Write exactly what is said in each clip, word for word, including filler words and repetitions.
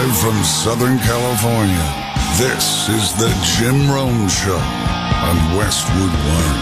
Live from Southern California, this is the Jim Rome Show on Westwood One.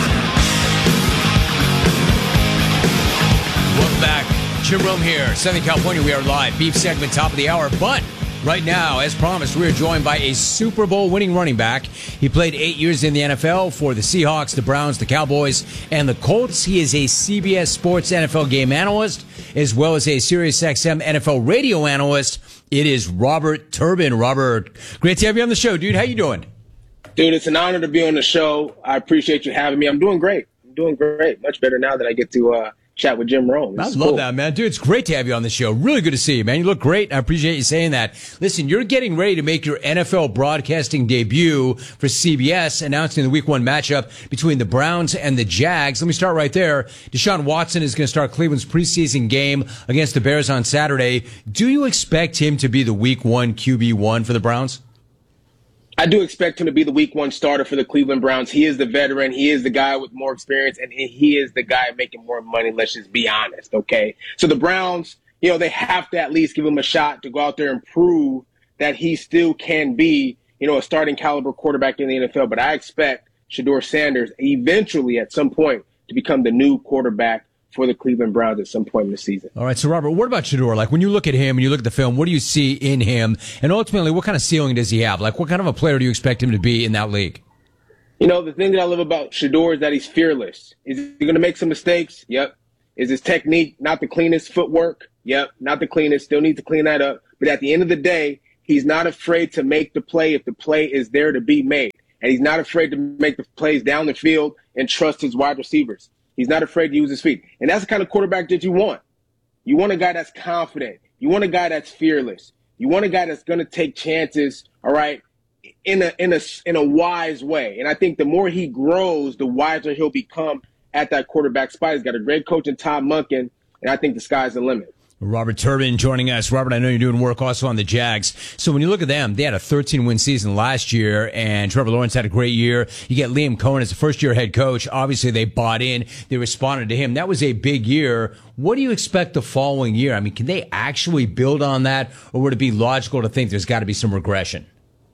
Welcome back. Jim Rome here, Southern California. We are live. Beef segment, top of the hour. But right now, as promised, we are joined by a Super Bowl winning running back. He played eight years in the N F L for the Seahawks, the Browns, the Cowboys, and the Colts. He is a C B S Sports N F L game analyst, as well as a SiriusXM N F L radio analyst. It is Robert Turbin. Robert, great to have you on the show, dude. How you doing? Dude, it's an honor to be on the show. I appreciate you having me. I'm doing great. I'm doing great. Much better now that I get to uh, chat with Jim Rome. I love cool. that, man. Dude, it's great to have you on the show. Really good to see you, man. You look great. I appreciate you saying that. Listen, you're getting ready to make your N F L broadcasting debut for C B S, announcing the week one matchup between the Browns and the Jags. Let me start right there. Deshaun Watson is going to start Cleveland's preseason game against the Bears on Saturday. Do you expect him to be the week one Q B one for the Browns? I do expect him to be the week one starter for the Cleveland Browns. He is the veteran. He is the guy with more experience, and he is the guy making more money. Let's just be honest, okay? So the Browns, you know, they have to at least give him a shot to go out there and prove that he still can be, you know, a starting caliber quarterback in the N F L. But I expect Shedeur Sanders eventually at some point to become the new quarterback for the Cleveland Browns at some point in the season. All right, so Robert, what about Shedeur? Like, when you look at him and you look at the film, what do you see in him? And ultimately, what kind of ceiling does he have? Like, what kind of a player do you expect him to be in that league? You know, the thing that I love about Shedeur is that he's fearless. Is he going to make some mistakes? Yep. Is his technique not the cleanest? Footwork? Yep, not the cleanest. Still needs to clean that up. But at the end of the day, he's not afraid to make the play if the play is there to be made. And he's not afraid to make the plays down the field and trust his wide receivers. He's not afraid to use his feet. And that's the kind of quarterback that you want. You want a guy that's confident. You want a guy that's fearless. You want a guy that's going to take chances, all right, in a in a in a wise way. And I think the more he grows, the wiser he'll become at that quarterback spot. He's got a great coach in Todd Monken, and I think the sky's the limit. Robert Turbin joining us. Robert, I know you're doing work also on the Jags. So when you look at them, they had a thirteen-win season last year, and Trevor Lawrence had a great year. You get Liam Cohen as a first-year head coach. Obviously, they bought in. They responded to him. That was a big year. What do you expect the following year? I mean, can they actually build on that, or would it be logical to think there's got to be some regression?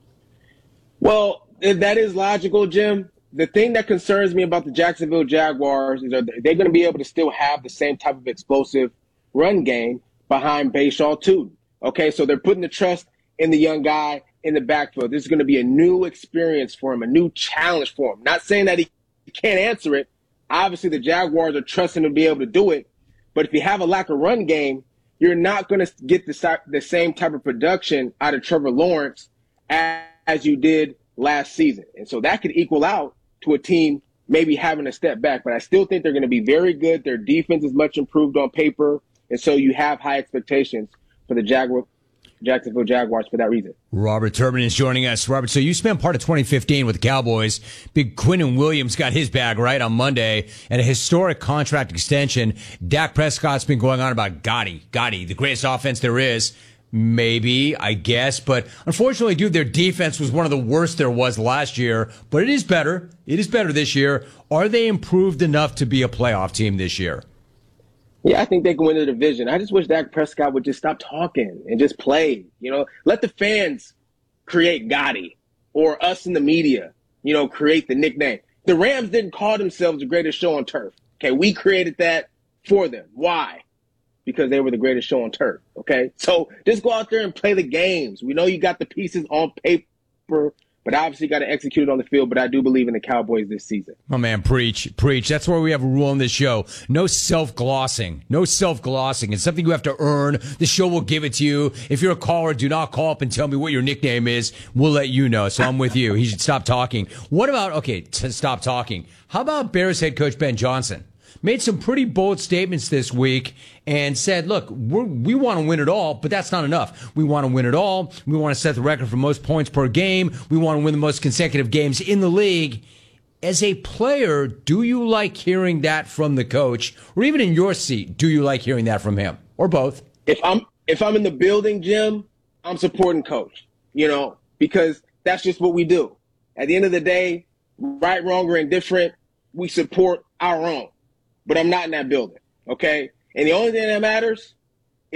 Well, that is logical, Jim. The thing that concerns me about the Jacksonville Jaguars is are they going to be able to still have the same type of explosive run game behind Bashaw Tootin? Okay, so they're putting the trust in the young guy in the backfield. This is going to be a new experience for him, a new challenge for him. Not saying that he can't answer it. Obviously, the Jaguars are trusting him to be able to do it. But if you have a lack of run game, you're not going to get the, the same type of production out of Trevor Lawrence as, as you did last season. And so that could equal out to a team maybe having a step back. But I still think they're going to be very good. Their defense is much improved on paper. And so you have high expectations for the Jaguar, Jacksonville Jaguars for that reason. Robert Turbin is joining us. Robert, so you spent part of twenty fifteen with the Cowboys. Big Quinnen Williams got his bag right on Monday, and a historic contract extension. Dak Prescott's been going on about Gotti. Gotti, the greatest offense there is. Maybe, I guess. But unfortunately, dude, their defense was one of the worst there was last year. But it is better. It is better this year. Are they improved enough to be a playoff team this year? Yeah, I think they can win the division. I just wish Dak Prescott would just stop talking and just play. You know, let the fans create Gotti, or us in the media, you know, create the nickname. The Rams didn't call themselves the greatest show on turf. Okay, we created that for them. Why? Because they were the greatest show on turf. Okay, so just go out there and play the games. We know you got the pieces on paper, but obviously got to execute it on the field. But I do believe in the Cowboys this season. Oh, man, preach, preach. That's why we have a rule on this show. No self-glossing. No self-glossing. It's something you have to earn. The show will give it to you. If you're a caller, do not call up and tell me what your nickname is. We'll let you know. So I'm with you. He should stop talking. What about, okay, to stop talking. How about Bears head coach Ben Johnson? Made some pretty bold statements this week and said, look, we're, we want to win it all, but that's not enough. We want to win it all. We want to set the record for most points per game. We want to win the most consecutive games in the league. As a player, do you like hearing that from the coach? Or even in your seat, do you like hearing that from him? Or both? If I'm if I'm in the building, Jim, I'm supporting coach, you know, because that's just what we do. At the end of the day, right, wrong, or indifferent, we support our own. But I'm not in that building, okay? And the only thing that matters is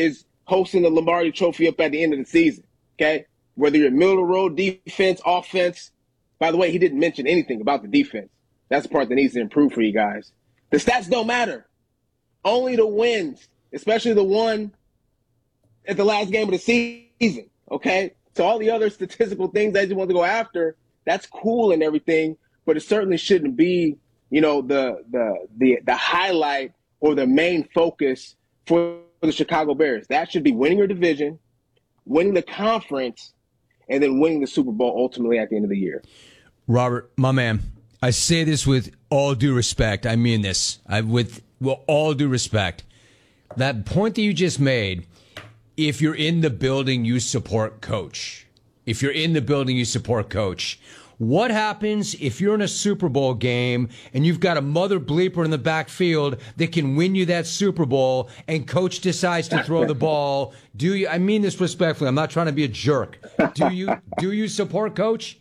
hosting the Lombardi Trophy up at the end of the season, okay? Whether you're middle of the road, defense, offense. By the way, he didn't mention anything about the defense. That's the part that needs to improve for you guys. The stats don't matter. Only the wins, especially the one at the last game of the season, okay? So all the other statistical things that you want to go after, that's cool and everything, but it certainly shouldn't be, you know, the the the the highlight or the main focus for the Chicago Bears. That should be winning your division, winning the conference, and then winning the Super Bowl ultimately at the end of the year. Robert, my man, I say this with all due respect. I mean this. I with well, all due respect. That point that you just made, if you're in the building, you support coach. If you're in the building, you support coach. What happens if you're in a Super Bowl game and you've got a mother bleeper in the backfield that can win you that Super Bowl and coach decides to throw the ball? Do you, I mean this respectfully, I'm not trying to be a jerk. Do you, do you support coach?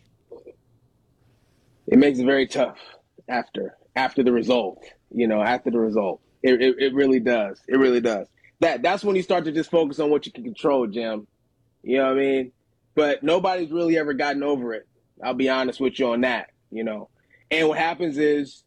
It makes it very tough after, after the result, you know, after the result. It, it, it really does. It really does. That, that's when you start to just focus on what you can control, Jim. You know what I mean? But nobody's really ever gotten over it. I'll be honest with you on that, you know. And what happens is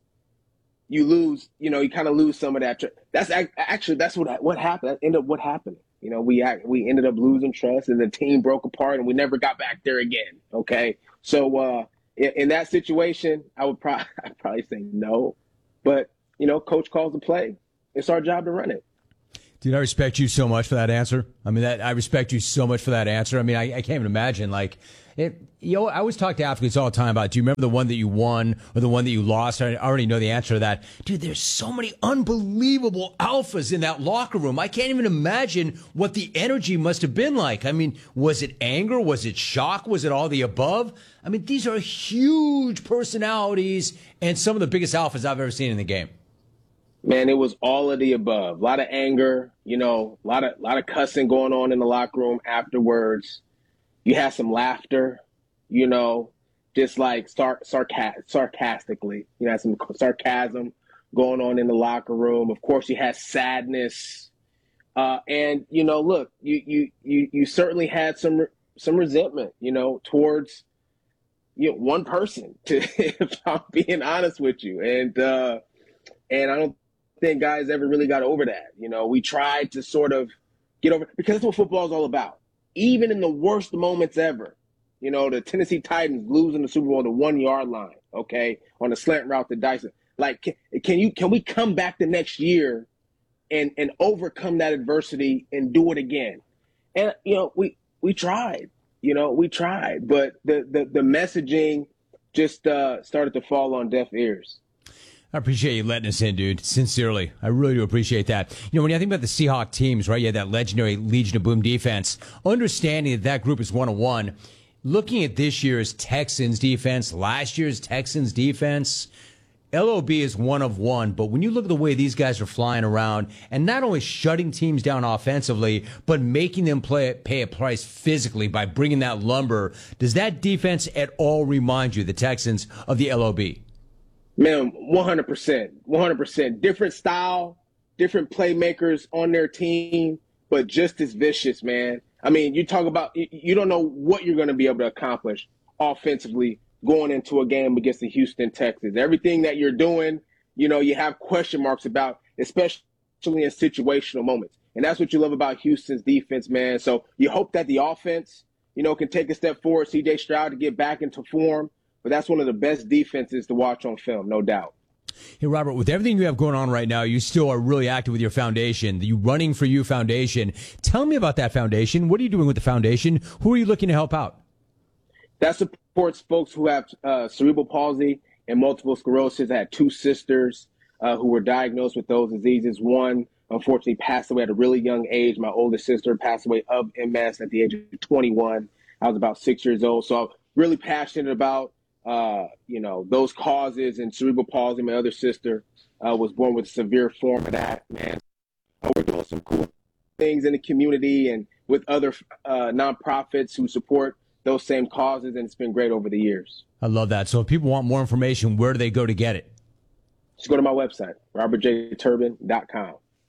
you lose, you know, you kind of lose some of that. Tr- that's actually, that's what what happened. That ended up what happened. You know, we act, we ended up losing trust and the team broke apart and we never got back there again, okay? So uh, in, in that situation, I would pro- I'd probably say no. But, you know, coach calls the play. It's our job to run it. Dude, I respect you so much for that answer. I mean, that I respect you so much for that answer. I mean, I, I can't even imagine, like, it, you know, I always talk to athletes all the time about, do you remember the one that you won or the one that you lost? I already know the answer to that. Dude, there's so many unbelievable alphas in that locker room. I can't even imagine what the energy must have been like. I mean, was it anger? Was it shock? Was it all the above? I mean, these are huge personalities and some of the biggest alphas I've ever seen in the game. Man, it was all of the above. A lot of anger, you know, a lot of a lot of cussing going on in the locker room afterwards. You had some laughter, you know, just like sar- sarca- sarcastically. You had some sarcasm going on in the locker room. Of course, you had sadness, uh, and you know, look, you you you you certainly had some some resentment, you know, towards you know, one person. To, if I'm being honest with you, and uh, and I don't think guys ever really got over that. You know, we tried to sort of get over, because that's what football is all about. Even in the worst moments ever, you know, the Tennessee Titans losing the Super Bowl on the one yard line, okay, on a slant route to Dyson. Like, can, can you can we come back the next year and and overcome that adversity and do it again? And you know, we we tried. You know, we tried, but the the, the messaging just uh, started to fall on deaf ears. I appreciate you letting us in, dude. Sincerely. I really do appreciate that. You know, when you think about the Seahawks teams, right, you had that legendary Legion of Boom defense, understanding that that group is one oh one, looking at this year's Texans defense, last year's Texans defense, L O B is one of one, but when you look at the way these guys are flying around and not only shutting teams down offensively, but making them play pay a price physically by bringing that lumber, does that defense at all remind you, the Texans, of the L O B? Man, one hundred percent, one hundred percent. Different style, different playmakers on their team, but just as vicious, man. I mean, you talk about, you don't know what you're going to be able to accomplish offensively going into a game against the Houston Texans. Everything that you're doing, you know, you have question marks about, especially in situational moments. And that's what you love about Houston's defense, man. So you hope that the offense, you know, can take a step forward, C J Stroud to get back into form. But that's one of the best defenses to watch on film, no doubt. Hey, Robert, with everything you have going on right now, you still are really active with your foundation, the Running for You Foundation. Tell me about that foundation. What are you doing with the foundation? Who are you looking to help out? That supports folks who have uh, cerebral palsy and multiple sclerosis. I had two sisters uh, who were diagnosed with those diseases. One, unfortunately, passed away at a really young age. My oldest sister passed away of M S at the age of twenty-one. I was about six years old. So I'm really passionate about Uh, you know, those causes, and cerebral palsy. My other sister uh, was born with a severe form of that, man. Uh, we're doing some cool things in the community and with other uh, nonprofits who support those same causes, and it's been great over the years. I love that. So if people want more information, where do they go to get it? Just go to my website, robert j turbin dot com.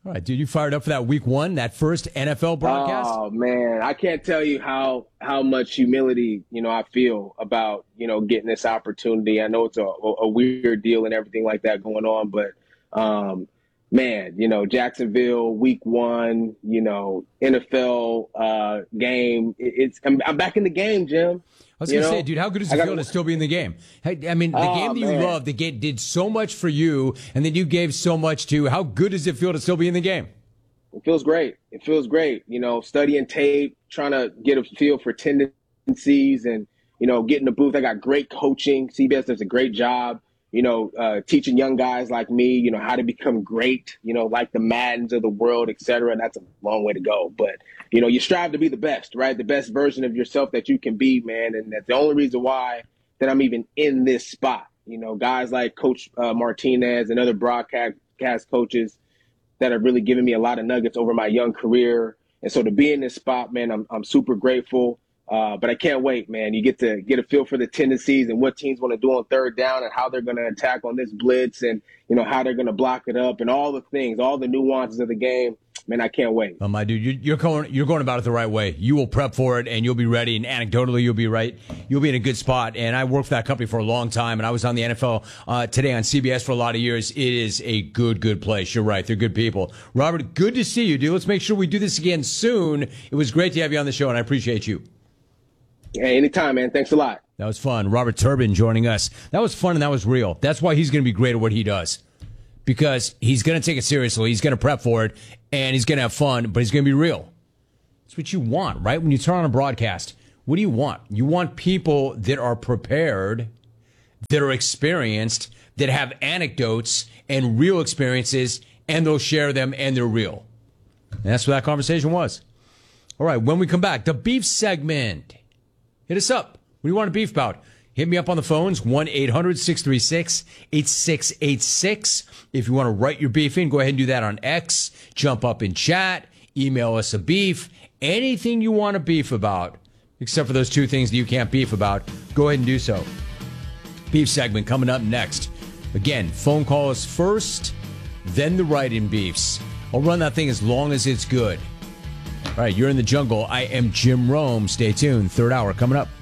All right, dude, you fired up for that week one, that first N F L broadcast? Oh, man, I can't tell you how how much humility, you know, I feel about, you know, getting this opportunity. I know it's a, a weird deal and everything like that going on, but, um, man, you know, Jacksonville, week one, you know, N F L uh, game. It, it's I'm, I'm back in the game, Jim. I was going to say, dude, how good does it feel to still be in the game? Hey, I mean, the oh, game that you man. love, the game did so much for you, and then you gave so much to. How good does it feel to still be in the game? It feels great. It feels great. You know, studying tape, trying to get a feel for tendencies, and, you know, getting the booth. I got great coaching. C B S does a great job, you know, uh, teaching young guys like me, you know, how to become great, you know, like the Maddens of the world, et cetera. And that's a long way to go. But, you know, you strive to be the best, right? The best version of yourself that you can be, man. And that's the only reason why that I'm even in this spot. You know, guys like Coach uh, Martinez and other broadcast coaches that have really given me a lot of nuggets over my young career. And so to be in this spot, man, I'm I'm super grateful. Uh, but I can't wait, man. You get to get a feel for the tendencies and what teams want to do on third down and how they're going to attack on this blitz and, you know, how they're going to block it up and all the things, all the nuances of the game. Man, I can't wait. Oh, my dude, you, you're going you're going about it the right way. You will prep for it, and you'll be ready. And anecdotally, you'll be right. You'll be in a good spot. And I worked for that company for a long time, and I was on the N F L uh, today on C B S for a lot of years. It is a good, good place. You're right. They're good people. Robert, good to see you, dude. Let's make sure we do this again soon. It was great to have you on the show, and I appreciate you. Hey, anytime, man. Thanks a lot. That was fun. Robert Turbin joining us. That was fun, and that was real. That's why he's going to be great at what he does. Because he's going to take it seriously. He's going to prep for it, and he's going to have fun, but he's going to be real. That's what you want, right? When you turn on a broadcast, what do you want? You want people that are prepared, that are experienced, that have anecdotes and real experiences, and they'll share them, and they're real. And that's what that conversation was. All right, when we come back, the beef segment. Hit us up. What do you want to beef about? Hit me up on the phones, one eight hundred six three six eight six eight six. If you want to write your beef in, go ahead and do that on X. Jump up in chat. Email us a beef. Anything you want to beef about, except for those two things that you can't beef about, go ahead and do so. Beef segment coming up next. Again, phone calls first, then the write-in beefs. I'll run that thing as long as it's good. All right, you're in the jungle. I am Jim Rome. Stay tuned. Third hour coming up.